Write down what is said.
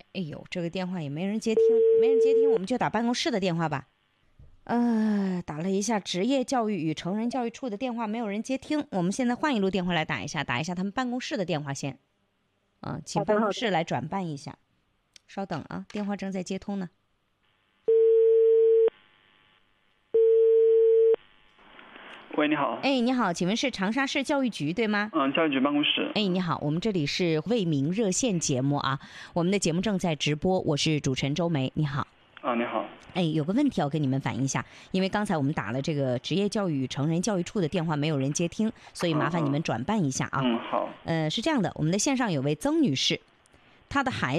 哎呦，这个电话也没人接听，没人接听，我们就打办公室的电话吧。打了一下职业教育与成人教育处的电话，没有人接听。我们现在换一路电话来打一下他们办公室的电话先。请办公室来转办一下。稍等啊，电话正在接通呢。 喂，你好。 哎，你好，请问是长沙市教育局对吗？ 教育局办公室。 哎，你好，我们这里是为民热线节目啊，我们的节目正在直播，我是主持人周梅，你好。 你好。 哎，有个问题要跟你们反映一下，因为刚才我们打了这个职业教育与成人教育处的电话，没有人接听，所以麻烦你们转办一下啊。 好。 是这样的，我们的线上有位曾女士，她的孩子